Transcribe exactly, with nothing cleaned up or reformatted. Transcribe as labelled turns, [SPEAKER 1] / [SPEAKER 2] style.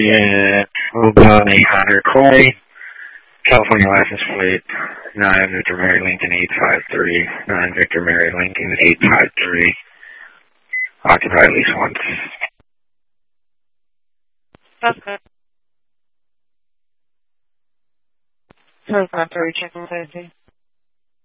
[SPEAKER 1] Yeah, Obama Hunter Corey, California license plate nine Victor Mary Lincoln eight five three, nine Victor Mary Lincoln eight five three, occupied at least once.
[SPEAKER 2] That's good. So it's not very check safety.